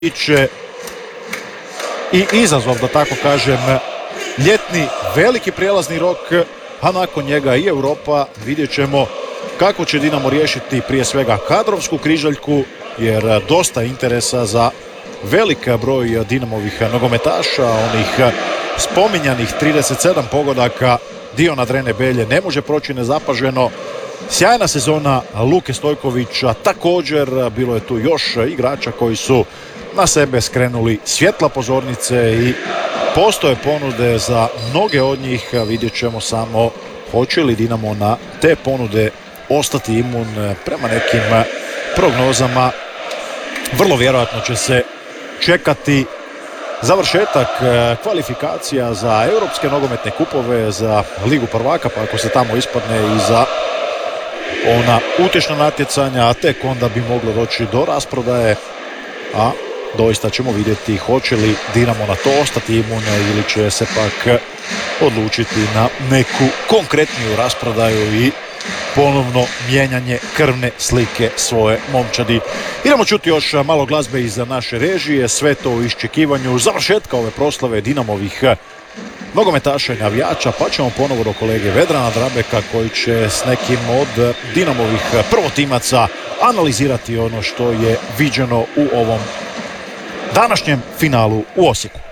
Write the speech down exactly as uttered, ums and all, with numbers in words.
će i izazov, da tako kažem, ljetni veliki prijelazni rok, a nakon njega i Europa. Vidjet ćemo kako će Dinamo riješiti prije svega kadrovsku križaljku, jer dosta interesa za velik broj Dinamovih nogometaša, onih spominjanih trideset sedam pogodaka Diona Drene Belje ne može proći nezapaženo. Sjajna sezona Luke Stojkovića, također bilo je tu još igrača koji su na sebe skrenuli svjetla pozornice i postoje ponude za mnoge od njih. Vidjet ćemo samo hoće li Dinamo na te ponude ostati imun. Prema nekim prognozama vrlo vjerojatno će se čekati završetak kvalifikacija za europske nogometne kupove, za Ligu prvaka, pa ako se tamo ispadne i za ona utješna natjecanja, a tek onda bi moglo doći do rasprodaje, a doista ćemo vidjeti hoće li Dinamo na to ostati imun ili će se pak odlučiti na neku konkretniju rasprodaju i ponovno mijenjanje krvne slike svoje momčadi. Idemo čuti još malo glazbe iz naše režije, sve to u iščekivanju završetka ove proslave Dinamovih nogometaša i navijača, pa ćemo ponovo do kolege Vedrana Drabeka koji će s nekim od Dinamovih prvotimaca analizirati ono što je viđeno u ovom današnjem finalu u Osijeku.